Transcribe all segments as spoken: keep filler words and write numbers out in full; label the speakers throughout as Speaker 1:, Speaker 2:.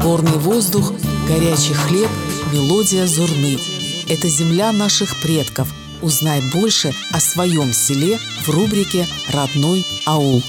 Speaker 1: Горный воздух, горячий хлеб, мелодия зурны. Это земля наших предков. Узнай больше о своем селе в рубрике «Родной аул».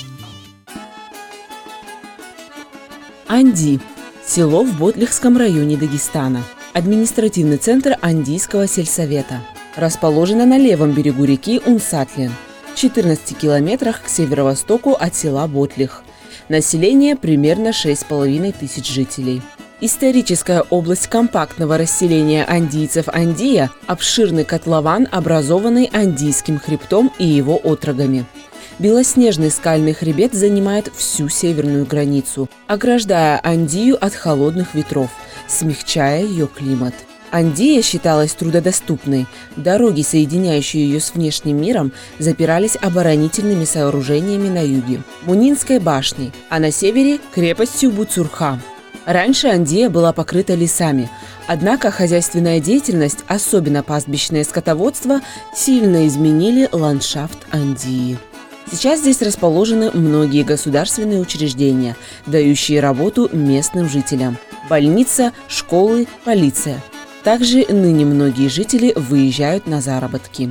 Speaker 2: Анди – село в Ботлихском районе Дагестана. Административный центр Андийского сельсовета. Расположено на левом берегу реки Унсатлин, в четырнадцати километрах к северо-востоку от села Ботлих. Население примерно шесть с половиной тысяч жителей. Историческая область компактного расселения андийцев Андия – обширный котлован, образованный Андийским хребтом и его отрогами. Белоснежный скальный хребет занимает всю северную границу, ограждая Андию от холодных ветров, смягчая ее климат. Андия считалась трудодоступной. Дороги, соединяющие ее с внешним миром, запирались оборонительными сооружениями на юге – Мунинской башней, а на севере – крепостью Буцурха. Раньше Андия была покрыта лесами, однако хозяйственная деятельность, особенно пастбищное скотоводство, сильно изменили ландшафт Андии. Сейчас здесь расположены многие государственные учреждения, дающие работу местным жителям – больница, школы, полиция. Также ныне многие жители выезжают на заработки.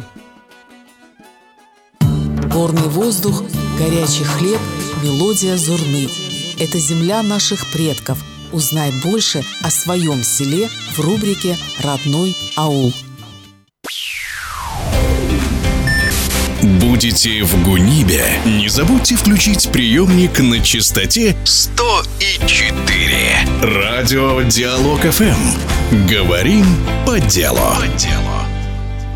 Speaker 1: Горный воздух, горячий хлеб, мелодия зурны. Это земля наших предков. Узнай больше о своем селе в рубрике «Родной аул».
Speaker 3: Будете в Гунибе? Не забудьте включить приемник на частоте сто и четыре. Радио Диалог эф эм. Говорим по делу. По делу.